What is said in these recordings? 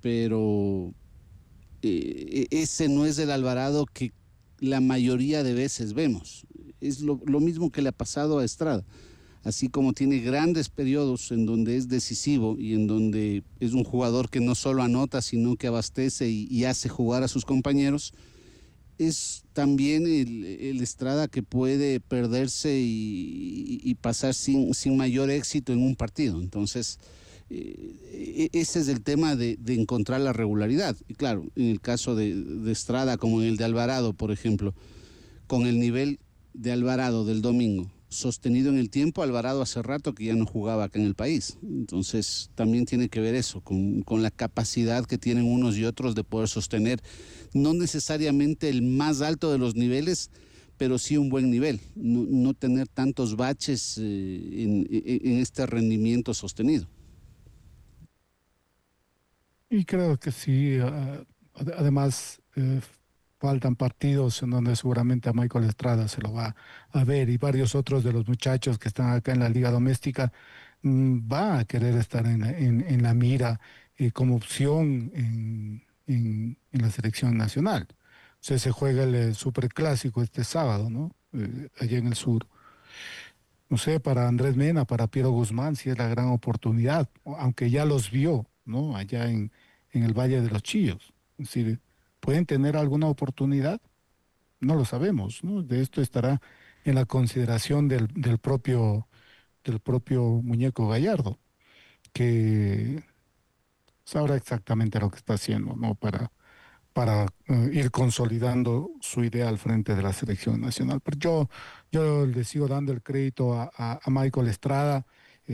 pero ese no es el Alvarado que la mayoría de veces vemos. Es lo mismo que le ha pasado a Estrada. Así como tiene grandes periodos en donde es decisivo y en donde es un jugador que no solo anota, sino que abastece y hace jugar a sus compañeros, es también el Estrada que puede perderse y pasar sin mayor éxito en un partido. Entonces, ese es el tema de encontrar la regularidad. Y claro, en el caso de Estrada, como en el de Alvarado, por ejemplo, con el nivel de Alvarado del domingo sostenido en el tiempo, Alvarado hace rato que ya no jugaba acá en el país. Entonces también tiene que ver eso, con la capacidad que tienen unos y otros de poder sostener, no necesariamente el más alto de los niveles, pero sí un buen nivel, no tener tantos baches en este rendimiento sostenido. Y creo que sí, además faltan partidos en donde seguramente a Michael Estrada se lo va a ver y varios otros de los muchachos que están acá en la liga doméstica va a querer estar en la mira como opción en la selección nacional. O sea, se juega el Superclásico este sábado, ¿no? Allá en el sur. No sé, para Andrés Mena, para Piero Guzmán, sí es la gran oportunidad, aunque ya los vio, ¿no? Allá en el Valle de los Chillos. Es decir, ¿pueden tener alguna oportunidad? No lo sabemos, ¿no? De esto estará en la consideración del propio muñeco Gallardo, que sabrá exactamente lo que está haciendo, ¿no? Para ir consolidando su idea al frente de la selección nacional. Pero yo le sigo dando el crédito a Michael Estrada.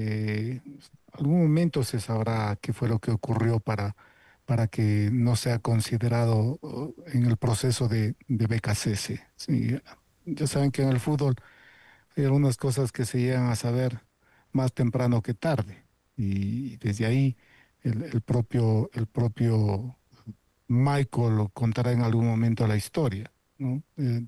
Algún momento se sabrá qué fue lo que ocurrió para que no sea considerado en el proceso de BKCS. Sí, ya saben que en el fútbol hay algunas cosas que se llegan a saber más temprano que tarde. Y desde ahí el propio Michael lo contará en algún momento la historia, ¿no?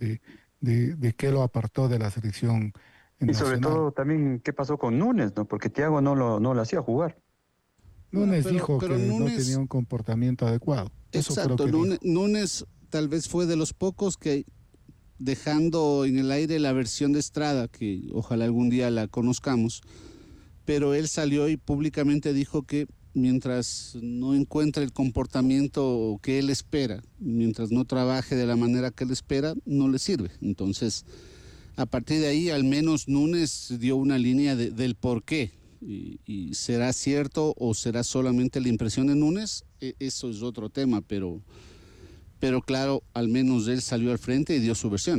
De qué lo apartó de la selección Y sobre nacional. todo también qué pasó con Núñez, ¿no? Porque Thiago no lo hacía jugar. No, Núñez dijo pero que no tenía Núñez, un comportamiento adecuado. Eso fue lo exacto, que dijo. Núñez tal vez fue de los pocos que, dejando en el aire la versión de Estrada, que ojalá algún día la conozcamos, pero él salió y públicamente dijo que mientras no encuentre el comportamiento que él espera, mientras no trabaje de la manera que él espera, no le sirve. Entonces, a partir de ahí, al menos Núñez dio una línea del por qué. Y será cierto o será solamente la impresión de Núñez, eso es otro tema, pero claro, al menos él salió al frente y dio su versión.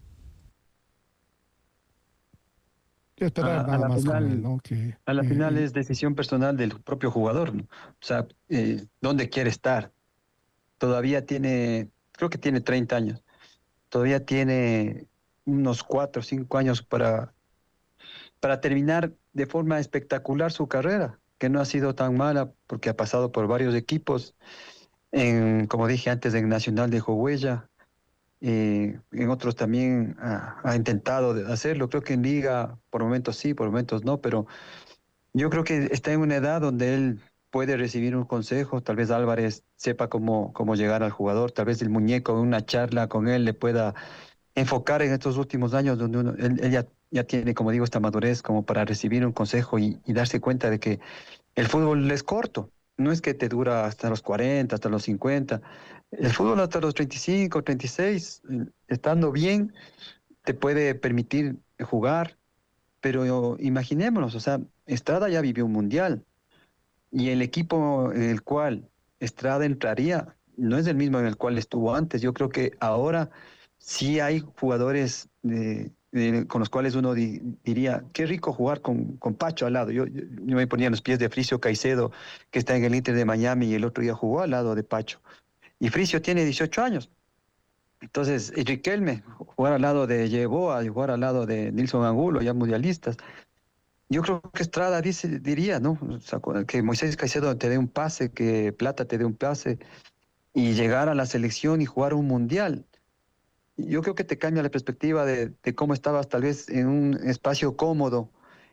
Y esperar A nada la más con él, final, ¿no? Que a la final es decisión personal del propio jugador, ¿no? O sea, ¿dónde quiere estar? Todavía tiene, creo que tiene 30 años. Todavía tiene unos 4 o 5 años para terminar de forma espectacular su carrera, que no ha sido tan mala porque ha pasado por varios equipos. Como dije antes, en Nacional dejó huella, en otros también ha intentado hacerlo. Creo que en Liga por momentos sí, por momentos no, pero yo creo que está en una edad donde él puede recibir un consejo. Tal vez Álvarez sepa cómo llegar al jugador, tal vez el muñeco en una charla con él le pueda enfocar en estos últimos años donde él ya tiene, como digo, esta madurez como para recibir un consejo y darse cuenta de que el fútbol es corto. No es que te dura hasta los 40, hasta los 50. El fútbol hasta los 35, 36, estando bien, te puede permitir jugar, pero imaginémonos, o sea, Estrada ya vivió un mundial y el equipo en el cual Estrada entraría no es el mismo en el cual estuvo antes. Yo creo que ahora sí hay jugadores con los cuales uno diría, qué rico jugar con Pacho al lado. Yo me ponía en los pies de Fricio Caicedo, que está en el Inter de Miami, y el otro día jugó al lado de Pacho. Y Fricio tiene 18 años. Entonces, y Riquelme, jugar al lado de Yeboah, y jugar al lado de Nilson Angulo, ya mundialistas. Yo creo que Estrada diría, ¿no? O sea, que Moisés Caicedo te dé un pase, que Plata te dé un pase, y llegar a la selección y jugar un mundial. Yo creo que te cambia la perspectiva de cómo estabas tal vez en un espacio cómodo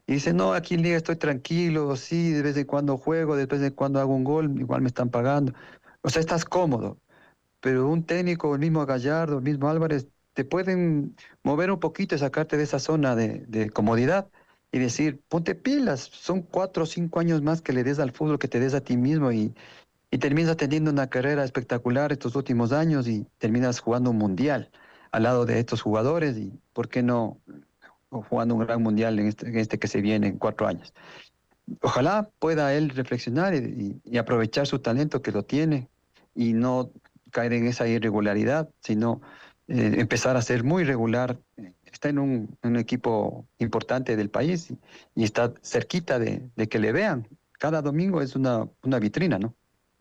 Y dice, no, aquí en Liga estoy tranquilo, sí, de vez en cuando juego, de vez en cuando hago un gol, igual me están pagando. O sea, estás cómodo, pero un técnico, el mismo Gallardo, el mismo Álvarez, te pueden mover un poquito y sacarte de esa zona de comodidad y decir, ponte pilas, son 4 o 5 años más que le des al fútbol, que te des a ti mismo y terminas teniendo una carrera espectacular estos últimos años y terminas jugando un mundial al lado de estos jugadores y, ¿por qué no, jugando un gran mundial en este que se viene en 4 años? Ojalá pueda él reflexionar y aprovechar su talento que lo tiene y no caer en esa irregularidad, sino empezar a ser muy regular. Está en un equipo importante del país y está cerquita de que le vean. Cada domingo es una vitrina, ¿no?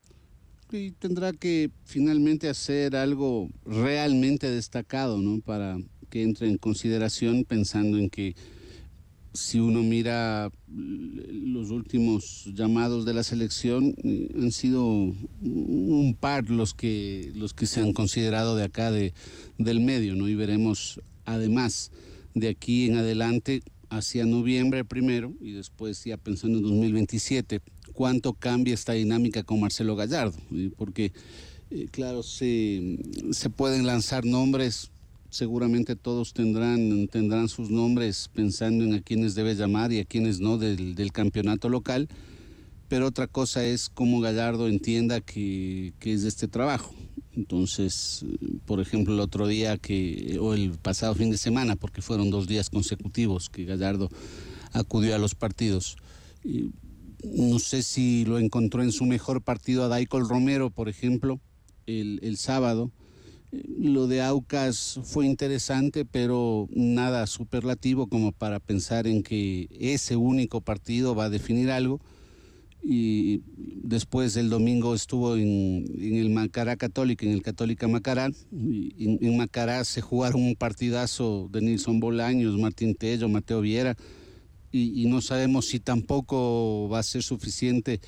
Y tendrá que finalmente hacer algo realmente destacado, ¿no? Para que entre en consideración, pensando en que si uno mira los últimos llamados de la selección, han sido un par los que se han considerado de acá del medio, ¿no? Y veremos además de aquí en adelante, hacia noviembre primero y después ya pensando en 2027, cuánto cambia esta dinámica con Marcelo Gallardo, porque claro, se pueden lanzar nombres. Seguramente todos tendrán sus nombres pensando en a quienes debe llamar y a quienes no del campeonato local, pero otra cosa es cómo Gallardo entienda que es este trabajo. Entonces, por ejemplo, el otro día o el pasado fin de semana, porque fueron 2 días consecutivos que Gallardo acudió a los partidos. No sé si lo encontró en su mejor partido a Daicol Romero, por ejemplo, el sábado. Lo de Aucas fue interesante, pero nada superlativo como para pensar en que ese único partido va a definir algo. Y después el domingo estuvo en el Macará Católica, en el Católica Macará. En Macará se jugaron un partidazo de Nilson Bolaños, Martín Tello, Mateo Viera. Y no sabemos si tampoco va a ser suficiente,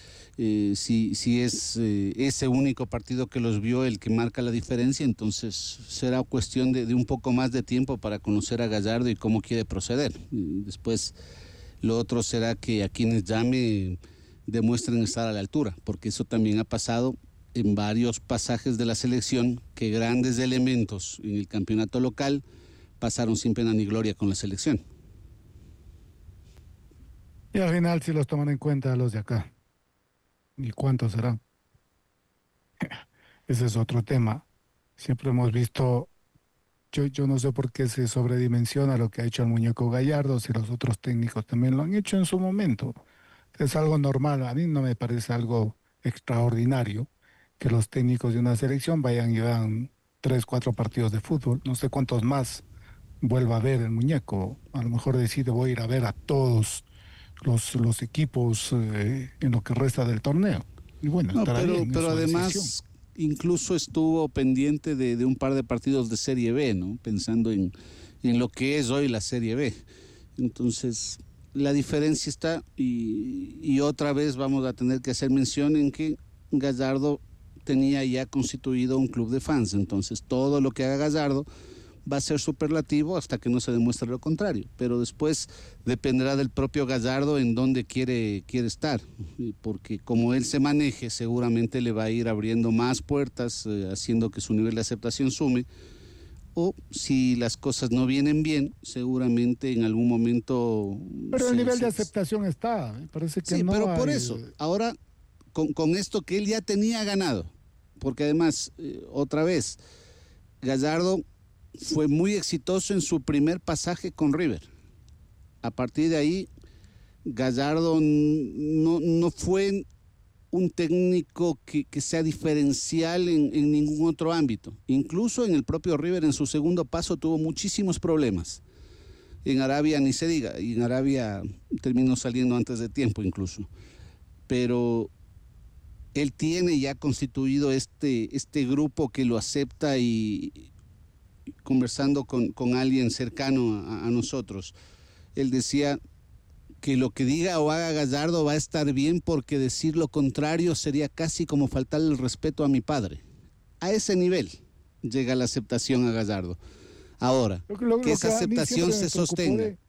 si es ese único partido que los vio el que marca la diferencia. Entonces será cuestión de un poco más de tiempo para conocer a Gallardo y cómo quiere proceder. Y después lo otro será que a quienes llame demuestren estar a la altura, porque eso también ha pasado en varios pasajes de la selección, que grandes elementos en el campeonato local pasaron sin pena ni gloria con la selección. Y al final sí los toman en cuenta los de acá. ¿Y cuántos serán? Ese es otro tema. Siempre hemos visto, yo no sé por qué se sobredimensiona lo que ha hecho el muñeco Gallardo, si los otros técnicos también lo han hecho en su momento. Es algo normal, a mí no me parece algo extraordinario que los técnicos de una selección vayan y vean 3, 4 partidos de fútbol, no sé cuántos más vuelva a ver el muñeco. A lo mejor decide voy a ir a ver a todos los equipos en lo que resta del torneo. Y bueno, No, estará bien, es pero su decisión. además incluso estuvo pendiente de un par de partidos de Serie B, ¿no? Pensando en lo que es hoy la Serie B. Entonces, la diferencia está y otra vez vamos a tener que hacer mención en que Gallardo tenía ya constituido un club de fans. Entonces, todo lo que haga Gallardo va a ser superlativo hasta que no se demuestre lo contrario, pero después dependerá del propio Gallardo en dónde quiere estar, porque como él se maneje seguramente le va a ir abriendo más puertas, haciendo que su nivel de aceptación sume, o si las cosas no vienen bien, seguramente en algún momento... Pero el nivel de aceptación está, me parece que Sí, no pero por hay... eso, ahora con esto que él ya tenía ganado, porque además, otra vez, Gallardo fue muy exitoso en su primer pasaje con River. A partir de ahí, Gallardo no fue un técnico que sea diferencial en ningún otro ámbito. Incluso en el propio River, en su segundo paso, tuvo muchísimos problemas. En Arabia ni se diga, y en Arabia terminó saliendo antes de tiempo incluso. Pero él tiene ya constituido este grupo que lo acepta y conversando con alguien cercano a nosotros, él decía que lo que diga o haga Gallardo va a estar bien porque decir lo contrario sería casi como faltarle el respeto a mi padre. A ese nivel llega la aceptación a Gallardo. Ahora, que esa aceptación se sostenga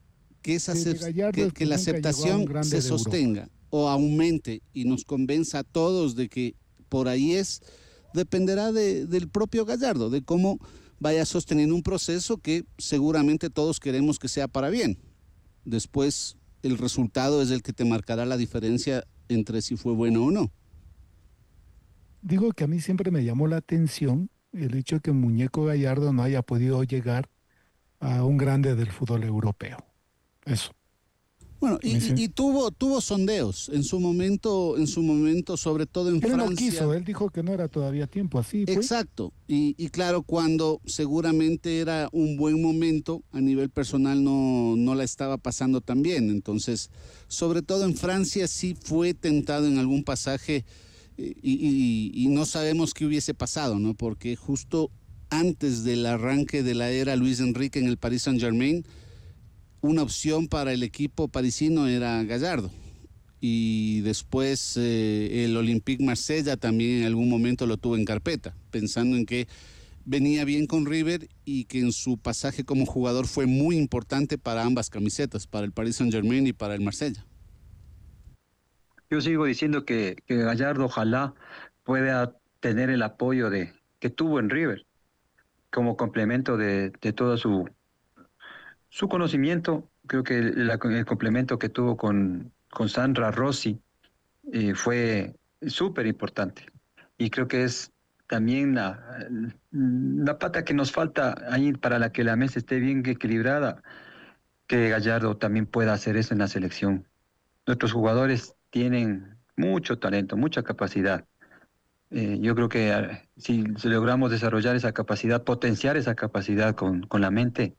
que, esa, De Gallardo es que la nunca llegó a un aceptación grande se de Europa. sostenga o aumente y nos convenza a todos de que por ahí es, dependerá del propio Gallardo, de cómo vaya sosteniendo un proceso que seguramente todos queremos que sea para bien. Después el resultado es el que te marcará la diferencia entre si fue bueno o no. Digo que a mí siempre me llamó la atención el hecho de que Muñeco Gallardo no haya podido llegar a un grande del fútbol europeo. Eso. Bueno, A mí sí. y tuvo sondeos en su momento, sobre todo en Él no Francia. quiso, él dijo que no era todavía tiempo, así fue. Exacto, y claro, cuando seguramente era un buen momento, a nivel personal no la estaba pasando tan bien, entonces, sobre todo en Francia sí fue tentado en algún pasaje y no sabemos qué hubiese pasado, ¿no? Porque justo antes del arranque de la era Luis Enrique en el Paris Saint-Germain, una opción para el equipo parisino era Gallardo. Y después el Olympique Marsella también en algún momento lo tuvo en carpeta, pensando en que venía bien con River y que en su pasaje como jugador fue muy importante para ambas camisetas, para el Paris Saint-Germain y para el Marsella. Yo sigo diciendo que Gallardo ojalá pueda tener el apoyo que tuvo en River como complemento de todo su conocimiento. Creo que el complemento que tuvo con Sandra Rossi fue súper importante. Y creo que es también la pata que nos falta ahí para la que la mesa esté bien equilibrada, que Gallardo también pueda hacer eso en la selección. Nuestros jugadores tienen mucho talento, mucha capacidad. Yo creo que si logramos desarrollar esa capacidad, potenciar esa capacidad con la mente,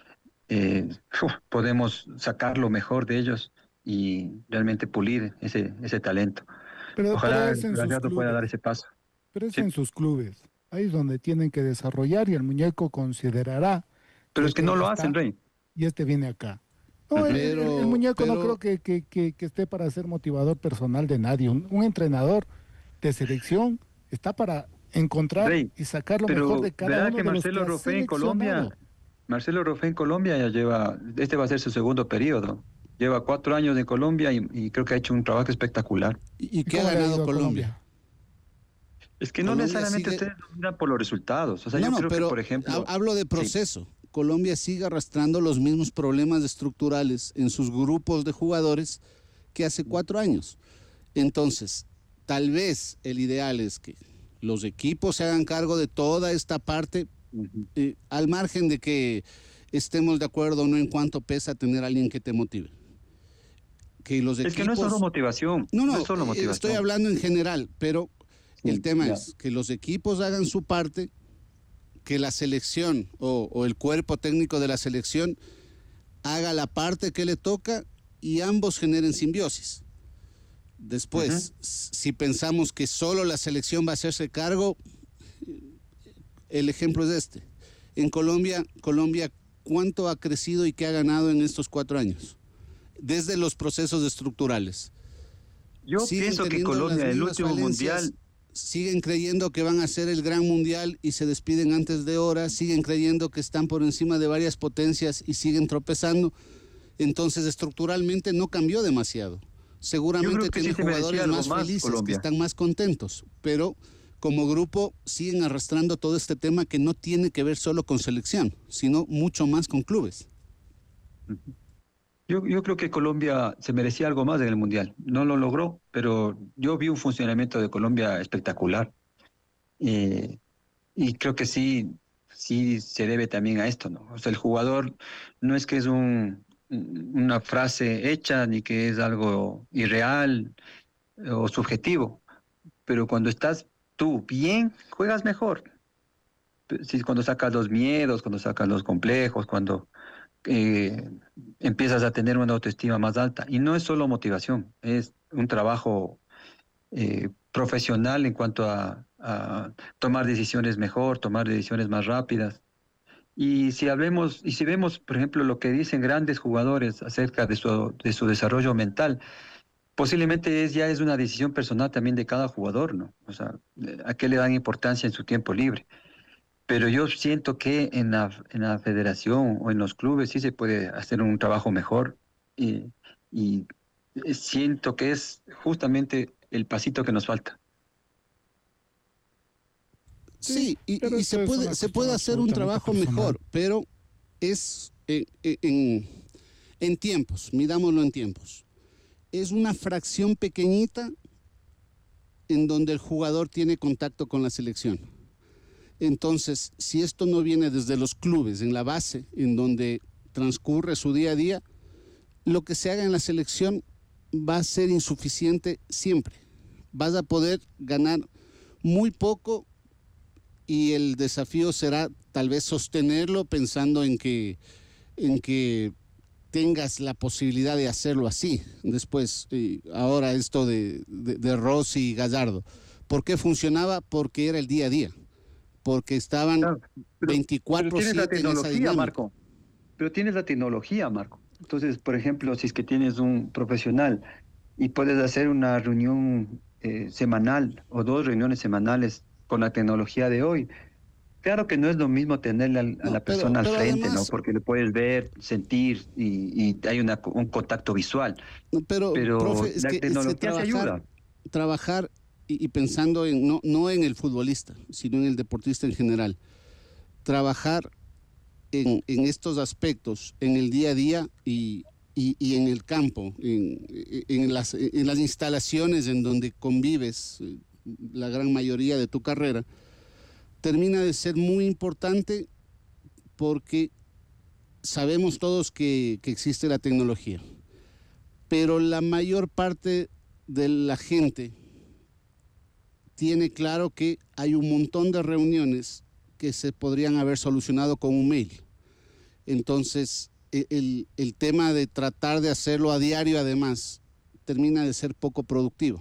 podemos sacar lo mejor de ellos y realmente pulir ese talento. Pero Ojalá es en sus Gallardo pueda dar clubes, ese paso. pero es Sí, en sus clubes. Ahí es donde tienen que desarrollar y el muñeco considerará pero que es que este no ya lo hacen, está Rey. y este viene acá. No, Ujú. el muñeco no creo Pero que esté para ser motivador personal de nadie. Un entrenador de selección está para encontrar Rey, y sacar lo mejor pero de cada verá uno que de los que ha seleccionado. Marcelo Rofe en Colombia ya lleva, este va a ser su segundo periodo. Lleva 4 años en Colombia y creo que ha hecho un trabajo espectacular. ¿y ¿Y qué ha cómo le ha ganado ido a Colombia? Colombia? Es que no Colombia necesariamente sigue, ustedes dominan por los resultados. O sea, no, yo no, creo que, pero por ejemplo, hablo de sí. proceso. Colombia sigue arrastrando los mismos problemas estructurales en sus grupos de jugadores que hace 4 años. Entonces, tal vez el ideal es que los equipos se hagan cargo de toda esta parte, Ujú. al margen de que estemos de acuerdo o no en cuánto pesa tener a alguien que te motive. Que los Es que no es solo equipos, motivación, no, no es no, solo estoy motivación. hablando en general, pero el Sí, tema ya. es que los equipos hagan su parte, que la selección o el cuerpo técnico de la selección haga la parte que le toca y ambos generen simbiosis. Ujú. Después, si pensamos que solo la selección va a hacerse cargo, el ejemplo es este. En Colombia, ¿cuánto ha crecido y qué ha ganado en estos 4 años? Desde los procesos estructurales. Yo Siguen pienso que teniendo las Colombia, el mismas último falencias, mundial, siguen creyendo que van a ser el gran mundial y se despiden antes de hora, siguen creyendo que están por encima de varias potencias y siguen tropezando. Entonces, estructuralmente no cambió demasiado. yo Seguramente creo que sí tiene se merecía jugadores algo más más, felices, que Colombia. están más contentos, pero como grupo siguen arrastrando todo este tema que no tiene que ver solo con selección, sino mucho más con clubes. Ujú. Yo creo que Colombia se merecía algo más en el mundial. No lo logró, pero yo vi un funcionamiento de Colombia espectacular. Eh, y creo que sí se debe también a esto, ¿no? O sea, el jugador no es que es una frase hecha ni que es algo irreal o subjetivo, pero cuando estás tú bien, juegas mejor. Sí, cuando sacas los miedos, cuando sacas los complejos, cuando eh, empiezas a tener una autoestima más alta. Y no es solo motivación, es un trabajo profesional en cuanto a tomar decisiones mejor, tomar decisiones más rápidas. Y si vemos, por ejemplo, lo que dicen grandes jugadores acerca de su desarrollo mental, posiblemente ya es una decisión personal también de cada jugador, ¿no? O sea, ¿a qué le dan importancia en su tiempo libre? pero yo siento que en la federación o en los clubes sí se puede hacer un trabajo mejor y siento que es justamente el pasito que nos falta. Sí, Sí, pero y esto es una se cuestión puede hacer un absolutamente trabajo personal. mejor, pero es en tiempos, mirámoslo en tiempos. Es una fracción pequeñita en donde el jugador tiene contacto con la selección. Entonces, si esto no viene desde los clubes, en la base, en donde transcurre su día a día, lo que se haga en la selección va a ser insuficiente siempre. Vas a poder ganar muy poco y el desafío será tal vez sostenerlo pensando en que tengas la posibilidad de hacerlo así. Después, ahora esto de Rossi y Gallardo. ¿Por qué funcionaba? Porque era el día a día, porque estaban Claro, pero tienes la 24/7 en esa tecnología, dinámica. Marco. Pero tienes la tecnología, Marco. Entonces, por ejemplo, si es que tienes un profesional y puedes hacer una reunión semanal o dos reuniones semanales con la tecnología de hoy, claro que no es lo mismo tenerle a No, la persona al pero frente, ¿no? además, Porque le puedes ver, sentir y hay un contacto visual. pero Pero profe, la es que tecnología se ayuda. trabajar y pensando en, no en el futbolista, sino en el deportista en general, trabajar en estos aspectos, en el día a día y en el campo, en las instalaciones en donde convives la gran mayoría de tu carrera, termina de ser muy importante porque sabemos todos que existe la tecnología, pero la mayor parte de la gente tiene claro que hay un montón de reuniones que se podrían haber solucionado con un mail. Entonces, el tema de tratar de hacerlo a diario, además, termina de ser poco productivo.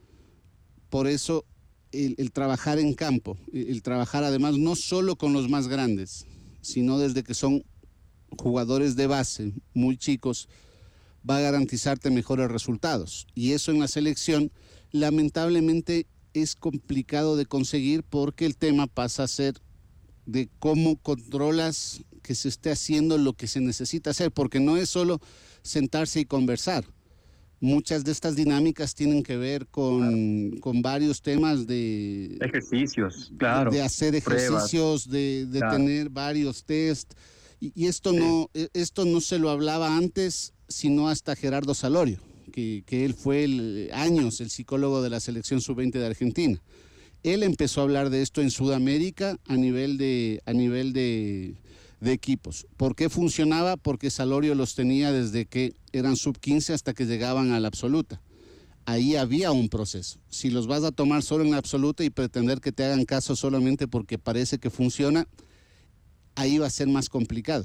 Por eso, el trabajar en campo, el trabajar además no solo con los más grandes, sino desde que son jugadores de base muy chicos, va a garantizarte mejores resultados. Y eso en la selección, lamentablemente, es complicado de conseguir porque el tema pasa a ser de cómo controlas que se esté haciendo lo que se necesita hacer, porque no es solo sentarse y conversar. Muchas de estas dinámicas tienen que ver Claro. con varios temas Ejercicios, claro, de hacer pruebas, ejercicios, de claro. tener varios test. Y esto no se lo hablaba antes, sino hasta Gerardo Salorio, que él fue años el psicólogo de la selección sub-20 de Argentina. Él empezó a hablar de esto en Sudamérica a nivel de equipos. ¿Por qué funcionaba? Porque Salorio los tenía desde que eran sub-15 hasta que llegaban a la absoluta. Ahí había un proceso. Si los vas a tomar solo en la absoluta y pretender que te hagan caso solamente porque parece que funciona, ahí va a ser más complicado.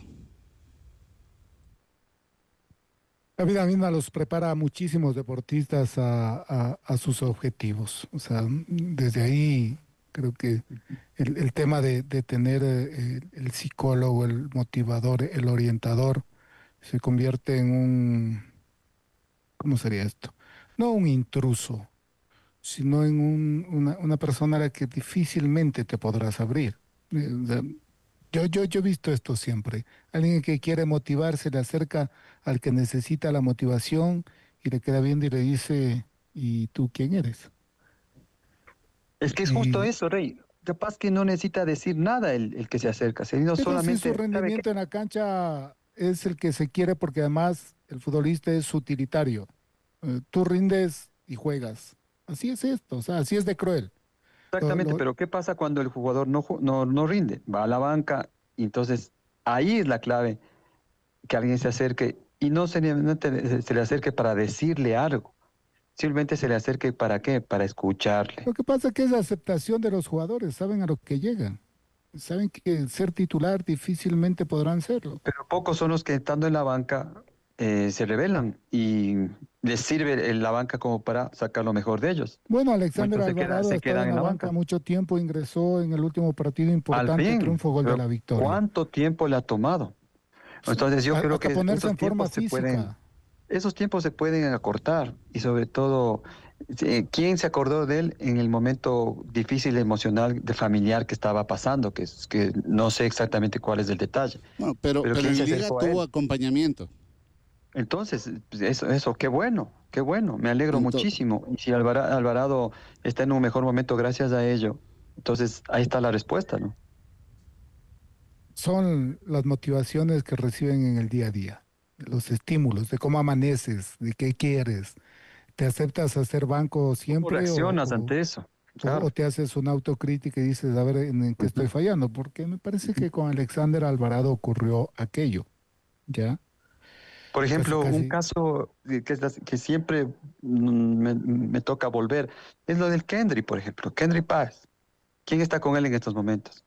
La vida misma los prepara a muchísimos deportistas a sus objetivos. O sea, desde ahí creo que el tema de tener el psicólogo, el motivador, el orientador, se convierte en ¿cómo sería esto? No un intruso, sino en una persona a la que difícilmente te podrás abrir. O sea, yo he visto esto siempre. Alguien que quiere motivar se le acerca al que necesita la motivación y le queda viendo y le dice, ¿y tú quién eres? Es que es justo Y, eso, Rey. Capaz que no necesita decir nada el que se acerca, sino pero si su solamente, ¿sabe qué? rendimiento en la cancha es el que se quiere porque además el futbolista es utilitario. Tú rindes y juegas. Así es esto, o sea, así es de cruel. Lo- Exactamente, lo- pero ¿qué pasa cuando el jugador no rinde? Va a la banca y entonces ahí es la clave, que alguien se acerque y no se le acerque para decirle algo, simplemente se le acerque ¿para qué? Para escucharle. Lo que pasa es que es la aceptación de los jugadores, saben a lo que llegan, saben que ser titular difícilmente podrán serlo. Pero pocos son los que estando en la banca se rebelan y les sirve la banca como para sacar lo mejor de ellos. Bueno, Alexander Entonces Alvarado ha se estado quedan en en la la banca banca. mucho tiempo, ingresó en el último partido Al importante, fin, triunfo, gol de pero la victoria. ¿cuánto tiempo le ha tomado? Sí, Entonces yo creo hasta que ponerse en forma física. esos tiempos se pueden acortar y sobre todo Sí, ¿quién se acordó de él en el momento difícil emocional de familiar que estaba pasando? Que no sé exactamente cuál es el detalle, Bueno, pero, pero pero ¿quién se en Liga acercó a tuvo él? acompañamiento. Entonces, pues, eso, qué bueno, me alegro Ento- muchísimo. Y si Alvarado está en un mejor momento gracias a ello, entonces ahí está la respuesta, ¿no? Son las motivaciones que reciben en el día a día, los estímulos, de cómo amaneces, de qué quieres. ¿Te aceptas a ser banco ¿Cómo siempre reaccionas ante eso? o Claro. te haces una autocrítica y dices, a ver, en qué Ujú, estoy fallando? Porque me parece ujú. que con Alexander Alvarado ocurrió aquello, ¿ya? Por Casi, ejemplo, un casi. caso que siempre me toca volver es lo del Kendry, por ejemplo. Kendry Paz. ¿Quién está con él en estos momentos?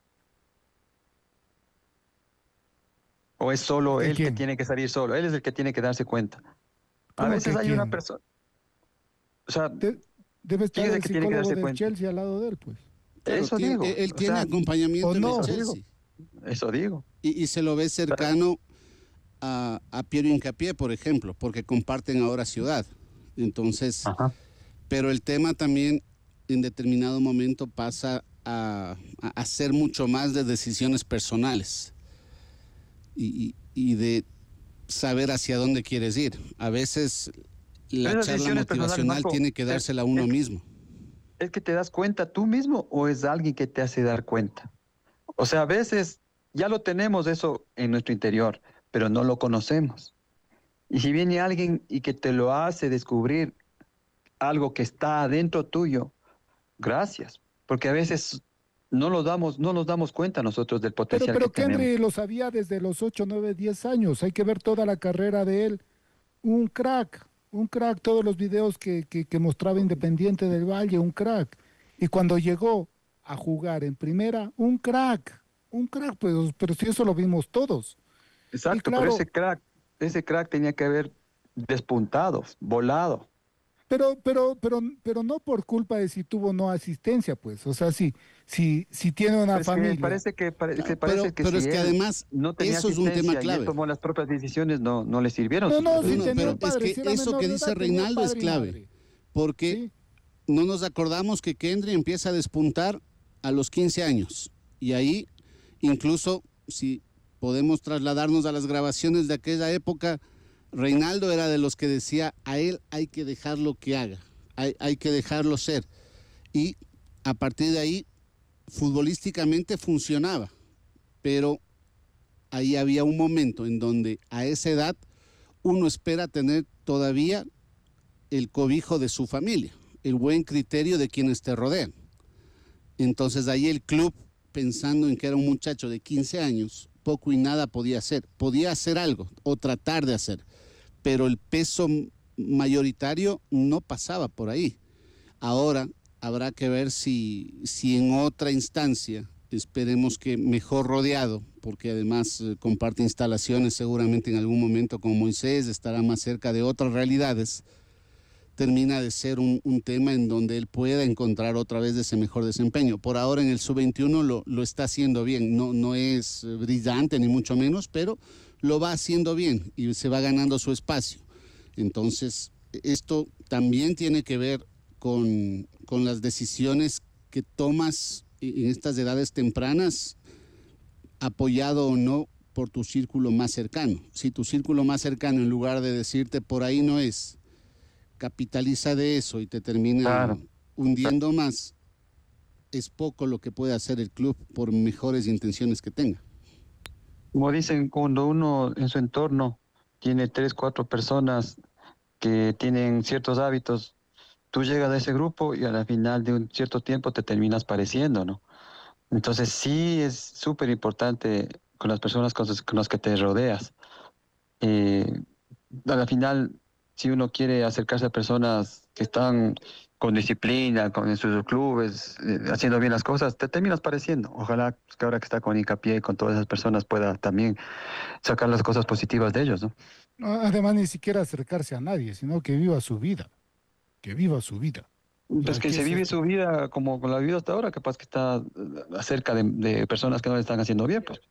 ¿O es solo ¿De él que quién? tiene que salir solo? Él es el que tiene que darse cuenta. A ¿Cómo veces que hay una quién? persona, o sea, Debe ¿quién estar es el el que tiene que psicólogo darse del cuenta? Chelsea al lado de él, pues. claro, Eso digo, él o tiene sea, ¿O acompañamiento en el eso no? digo, Chelsea eso digo. y se lo ve O sea, cercano a Piero Hincapié, por ejemplo, porque comparten ahora ciudad. Entonces, ajá. pero el tema también en determinado momento pasa a ser mucho más de decisiones personales y de saber hacia dónde quieres ir. A veces la Pero esas charla decisiones personales, motivacional Marco, tiene que dársela a uno mismo. es que te das cuenta tú mismo o es alguien que te hace dar cuenta. O sea, a veces ya lo tenemos eso en nuestro interior, pero no lo conocemos. Y si viene alguien y que te lo hace descubrir algo que está adentro tuyo, gracias, porque a veces no nos damos cuenta nosotros del potencial que Pero tenemos. Kendry lo sabía desde los 8, 9, 10 años. Hay que ver toda la carrera de él. Un crack, todos los videos que mostraba Independiente del Valle, un crack. Y cuando llegó a jugar en primera, un crack, pues, pero si eso lo vimos todos. Y Exacto, pero claro, ese crack tenía que haber despuntado, volado. pero no por culpa de si tuvo o no asistencia, pues. O sea, si tiene una Pero es que familia. Claro, parece que pero si es que él además no tenía eso es un tema asistencia y él clave. tomó las propias decisiones, no le sirvieron No, sus no, sí No, tenía pero un decisiones. es padre, que si era eso menor que de dice edad, tenía Reinaldo es padre y clave, madre. porque Sí, no nos acordamos que Kendry empieza a despuntar a los 15 años. Y ahí, incluso si podemos trasladarnos a las grabaciones de aquella época, Reinaldo era de los que decía, a él hay que dejarlo que haga, hay que dejarlo ser. Y a partir de ahí, futbolísticamente funcionaba, pero ahí había un momento en donde a esa edad uno espera tener todavía el cobijo de su familia, el buen criterio de quienes te rodean. Entonces ahí el club, pensando en que era un muchacho de 15 años, poco y nada podía hacer algo o tratar de hacer, pero el peso mayoritario no pasaba por ahí. Ahora habrá que ver si en otra instancia, esperemos que mejor rodeado, porque además comparte instalaciones seguramente en algún momento con Moisés, estará más cerca de otras realidades, termina de ser un tema en donde él pueda encontrar otra vez ese mejor desempeño. Por ahora en el sub-21 lo está haciendo bien, no es brillante ni mucho menos, pero lo va haciendo bien y se va ganando su espacio. Entonces, esto también tiene que ver con las decisiones que tomas en estas edades tempranas, apoyado o no por tu círculo más cercano. Si tu círculo más cercano, en lugar de decirte por ahí no es, capitaliza de eso y te termina Claro. hundiendo más, es poco lo que puede hacer el club por mejores intenciones que tenga. Como dicen, cuando uno en su entorno tiene tres, cuatro personas que tienen ciertos hábitos, tú llegas a ese grupo y a la final de un cierto tiempo te terminas pareciendo, ¿no? Entonces sí es súper importante con las personas con las que te rodeas. Eh, a la final, si uno quiere acercarse a personas que están con disciplina, con en sus clubes, haciendo bien las cosas, te terminas pareciendo. Ojalá pues, que ahora que está con hincapié y con todas esas personas pueda también sacar las cosas positivas de ellos, ¿no? además ni siquiera acercarse a nadie, sino que viva su vida, que viva su vida. O Pues sea, que ¿qué se es vive esto? su vida como la vida hasta ahora, capaz que está acerca de personas que no le están haciendo bien, pues.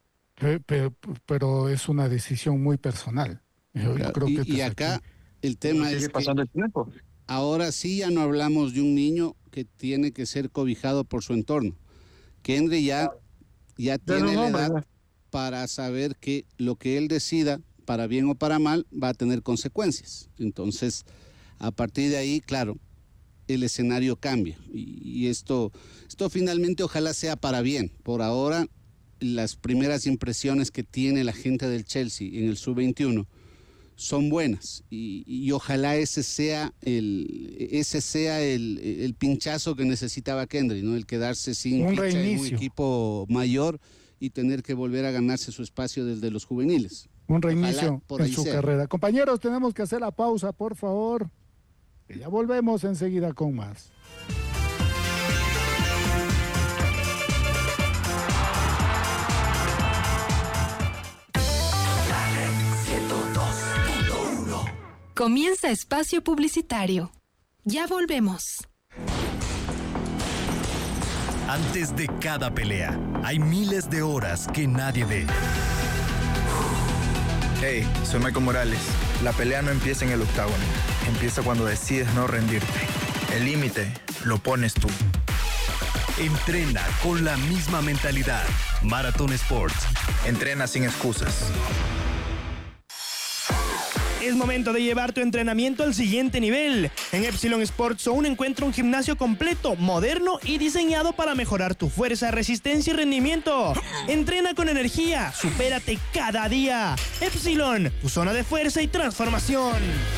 Pero es una decisión muy personal. Yo Claro, creo que esto y es aquí. acá el Pero tema sigue es que pasando el tiempo. Ahora sí ya no hablamos de un niño que tiene que ser cobijado por su entorno. Kendry ya tiene la edad para saber que lo que él decida, para bien o para mal, va a tener consecuencias. Entonces, a partir de ahí, claro, el escenario cambia. Y esto finalmente ojalá sea para bien. Por ahora, las primeras impresiones que tiene la gente del Chelsea en el Sub-21 son buenas y ojalá ese sea el pinchazo que necesitaba Kendry, ¿no? El quedarse sin un ficha en un reinicio, equipo mayor y tener que volver a ganarse su espacio desde los juveniles. un reinicio Ojalá por en ahí su sea. carrera. Compañeros, tenemos que hacer la pausa, por favor. Que ya volvemos enseguida con más. Comienza espacio publicitario. Ya volvemos. Antes de cada pelea, hay miles de horas que nadie ve. Hey, soy Michael Morales. La pelea no empieza en el octágono. Empieza cuando decides no rendirte. El límite lo pones tú. Entrena con la misma mentalidad. Marathon Sports. Entrena sin excusas. Es momento de llevar tu entrenamiento al siguiente nivel. En Epsilon Sports Zone encuentra un gimnasio completo, moderno y diseñado para mejorar tu fuerza, resistencia y rendimiento. Entrena con energía, supérate cada día. Epsilon, tu zona de fuerza y transformación.